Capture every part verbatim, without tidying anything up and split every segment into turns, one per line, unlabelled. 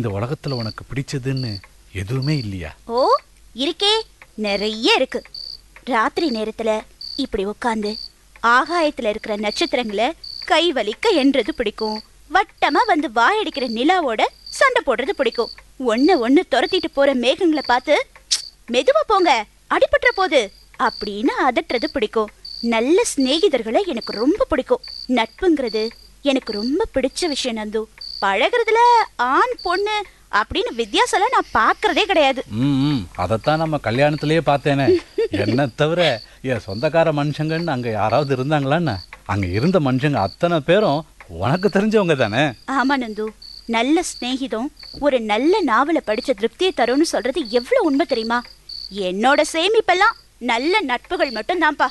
இந்த உலகத்துல உனக்கு பிடிச்சதுன்னு எதுவுமே இல்லையா?
ஓ இருக்கே, நிறைய இருக்கு. ராத்திரி நேரத்துல இப்படி உட்காந்து ஆகாயத்துல இருக்கிற நட்சத்திரங்களை கை வலிக்க என்றது பிடிக்கும். வட்டமா வந்து வாயடிக்கிற நிலாவோட சண்டை போடுறது பிடிக்கும். ஒன்னு ஒன்னு துரத்திட்டு போற மேகங்களை பார்த்து மெதுவா போங்க அடிபட்டுற போது அப்படின்னு அதட்டுறது பிடிக்கும். நல்ல சிநேகிதர்களை எனக்கு ரொம்ப பிடிக்கும். நட்புங்கிறது எனக்கு ரொம்ப பிடிச்ச விஷயம் நந்து. பழகிறதுல ஆண் பொண்ணு அப்படின்னு வித்தியாசம் நான் பாக்குறதே கிடையாது.
ம் அதைத்தான் நம்ம கல்யாணத்திலேயே பார்த்தேனே. என்ன தவிர என் சொந்தக்கார மனுஷங்கன்னு அங்க யாராவது இருந்தாங்களான்னு? அங்க இருந்த மனுஷங்க அத்தனை பேரும் உனக்கு தெரிஞ்சவங்க தானே?
ஆமா நந்து, நல்ல சிநேகிதம் ஒரு நல்ல நாவலை படிச்ச திருப்தியை தரும்னு சொல்றது எவ்வளவு உண்மை தெரியுமா? என்னோட சேமிப்பெல்லாம் நல்ல நட்புகள் மட்டும் தான்ப்பா.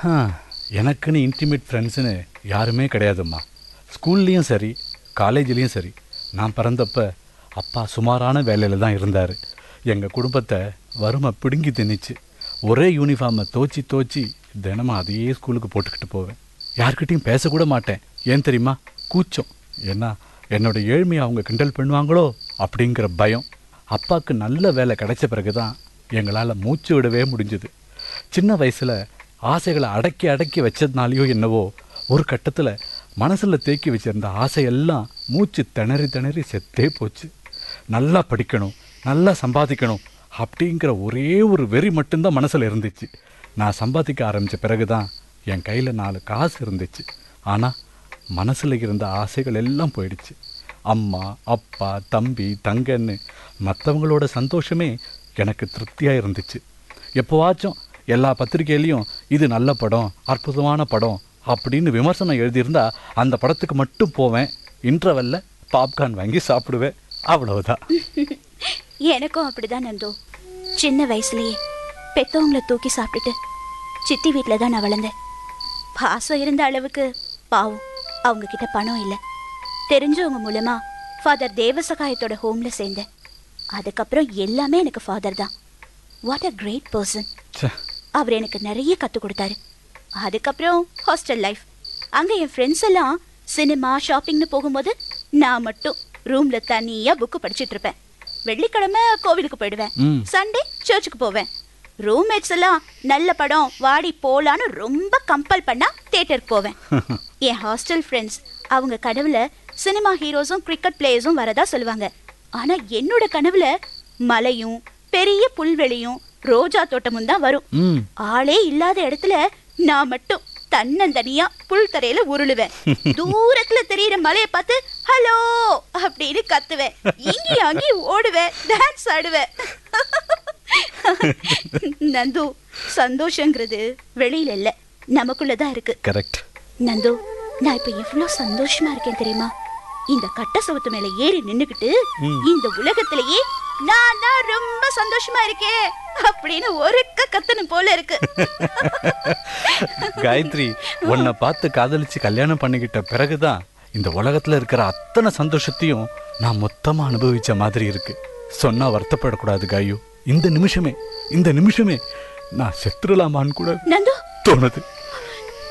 எனக்குன்னு இன்டிமேட் ஃப்ரெண்ட்ஸுன்னு யாருமே கிடையாதும்மா. ஸ்கூல்லையும் சரி காலேஜ்லேயும் சரி நான் பிறந்தப்ப அப்பா சுமாரான வேலையில் தான் இருந்தார். எங்கள் குடும்பத்தை வறுமை பிடுங்கி திணிச்சு ஒரே யூனிஃபார்மை தோச்சி தோச்சி தினமும் அதையே ஸ்கூலுக்கு போட்டுக்கிட்டு போவேன். யார்கிட்டையும் பேசக்கூட மாட்டேன். ஏன் தெரியுமா? கூச்சம். ஏன்னா என்னோட ஏழ்மையை அவங்க கிண்டல் பண்ணுவாங்களோ அப்படிங்கிற பயம். அப்பாவுக்கு நல்ல வேலை கிடைச்ச பிறகு தான் எங்களால் மூச்சு விடவே முடிஞ்சுது. சின்ன வயசில் ஆசைகளை அடக்கி அடக்கி வச்சதுனாலையோ என்னவோ ஒரு கட்டத்தில் மனசில் தேக்கி வச்சிருந்த ஆசையெல்லாம் மூச்சு திணறி திணறி செத்தே போச்சு. நல்லா படிக்கணும், நல்லா சம்பாதிக்கணும் அப்படிங்கிற ஒரே ஒரு வெறி மட்டும்தான் மனசில் இருந்துச்சு. நான் சம்பாதிக்க ஆரம்பித்த பிறகு தான் என் கையில் நாலு காசு இருந்துச்சு. ஆனால் மனசில் இருந்த ஆசைகள் எல்லாம் போயிடுச்சு. அம்மா அப்பா தம்பி தங்கன்னு மற்றவங்களோட சந்தோஷமே எனக்கு திருப்தியாக இருந்துச்சு. எப்போவாச்சும் எல்லா பத்திரிகையிலையும் இது நல்ல படம், அற்புதமான படம் அப்படின்னு விமர்சனம் எழுதியிருந்தா அந்த படத்துக்கு மட்டும் போவேன். இன்டர்வெல்ல பாப்கார்ன் வாங்கி சாப்பிடுவேன். அவ்வளவுதான்.
எனக்கும் அப்படிதான் நந்தோ. சின்ன வயசுலயே பெத்தவங்களை தூக்கி சாப்பிட்டுட்டு சித்தி வீட்டில் தான் நான் வளர்ந்தேன். பாசம் இருந்த அளவுக்கு பாவம் அவங்க கிட்ட பணம் இல்லை. தெரிஞ்சவங்க மூலமா ஃபாதர் தேவசகாயத்தோட ஹோம்ல சேர்ந்தேன். அதுக்கப்புறம் எல்லாமே எனக்கு ஃபாதர் தான். What a great person. அவர் எனக்கு நிறைய கற்றுக் கொடுத்தாரு. அதுக்கப்புறம் ஹாஸ்டல் லைஃப். அங்கே என் ஃப்ரெண்ட்ஸ் எல்லாம் சினிமா ஷாப்பிங்னு போகும்போது நான் மட்டும் ரூம்ல தனியாக புக்கு படிச்சுட்டு இருப்பேன். வெள்ளிக்கிழமை கோவிலுக்கு போயிடுவேன், சண்டே சர்ச்சுக்கு போவேன். ரூம்மேட்ஸ் எல்லாம் நல்ல படம் வாடி போலான்னு ரொம்ப கம்பல் பண்ணா தியேட்டருக்கு போவேன். என் ஹாஸ்டல் ஃப்ரெண்ட்ஸ் அவங்க கனவுல சினிமா ஹீரோஸும் கிரிக்கெட் பிளேயர்ஸும் வரதா சொல்லுவாங்க. ஆனா என்னோட கனவுல மலையும் பெரிய புல்வெளியும் ரோஜா தோட்டமும் தான் வரும். ஆளே இல்லாத இடத்துல நான் மட்டும் தன்னந்தனியா புல் தரையில உருளுவேன். தூரத்துல தெரியற மலையை பார்த்து ஹலோ அப்படின்னு கத்துவேன். இங்கி அங்கி ஓடுவேன், டான்ஸ் ஆடுவேன். நந்து, சந்தோஷங்கிறது வெளியில இல்ல, நமக்குள்ளதான் இருக்கு.
கரெக்ட்
நந்து, நான் இப்ப எவ்வளவு சந்தோஷமா இருக்கேன் தெரியுமா? இந்த கட்ட சவுத்து மேல ஏறி நின்னுக்கிட்டு இந்த உலகத்திலேயே நான் தான் ரொம்ப சந்தோஷமா இருக்கேன் அப்படின்னு ஒருக்க கத்தணும் போல இருக்கு.
காயத்ரி, உன்னை பார்த்து காதலிச்சு கல்யாணம் பண்ணிக்கிட்ட பிறகுதான் இந்த உலகத்துல இருக்கிற அத்தனை சந்தோஷத்தையும் நான் மொத்தமா அனுபவிச்ச மாதிரி இருக்கு. சொன்னா வருத்தப்படக்கூடாது காயு. இந்த நிமிஷமே இந்த நிமிஷமே நான் செத்துடலாமான்னு கூட
நந்து
தோணுது.